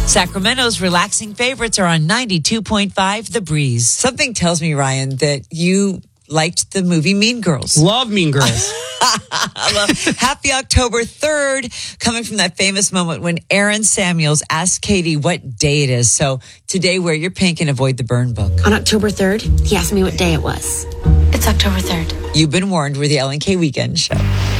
Sacramento's relaxing favorites are on 92.5 The Breeze. Something tells me, Ryan, that you liked the movie Mean Girls. Love Mean Girls. I love Happy October 3rd, coming from that famous moment when Aaron Samuels asked Katie what day it is. So today, wear your pink and avoid the burn book. On October 3rd, he asked me what day it was. It's October 3rd. You've been warned. We're the Ellen K Weekend Show.